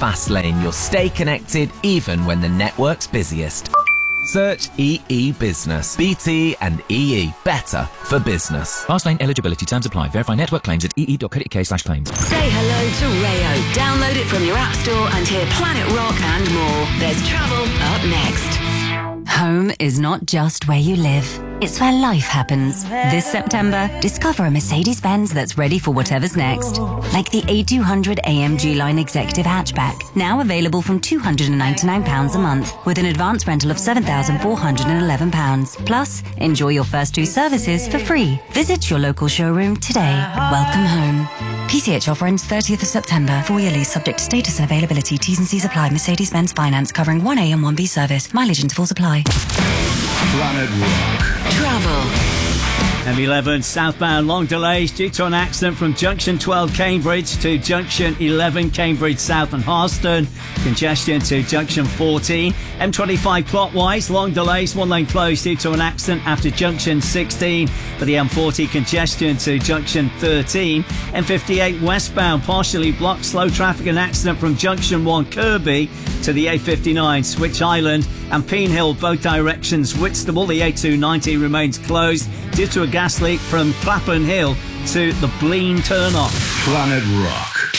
fast lane, you'll stay connected even when the network's busiest. Search EE Business. BT and EE. Better for business. Fastlane eligibility terms apply. Verify network claims at ee.co.uk/claims. Say hello to Rayo. Download it from your app store and hear Planet Rock and more. There's travel up next. Home is not just where you live. It's where life happens. This September, discover a Mercedes-Benz that's ready for whatever's next. Like the A200 AMG Line Executive Hatchback, now available from £299 a month, with an advance rental of £7,411. Plus, enjoy your first 2 services for free. Visit your local showroom today. Welcome home. PCH offer ends 30th of September. 4-year lease subject to status and availability. T's and C's apply. Mercedes-Benz Finance covering 1A and 1B service. Mileage intervals apply. Planet Rock. Travel. M11 southbound long delays due to an accident from junction 12 Cambridge to junction 11 Cambridge South and Harston. Congestion to junction 14. M25 clockwise, long delays, 1 lane closed due to an accident after junction 16. For the M40, congestion to junction 13. M58 westbound, partially blocked, slow traffic and accident from junction 1 Kirby to the A59 Switch Island and Peen Hill, both directions. Whitstable, the A290 remains closed due to a gas leak from Clapham Hill to the Blean turn-off. Planet Rock.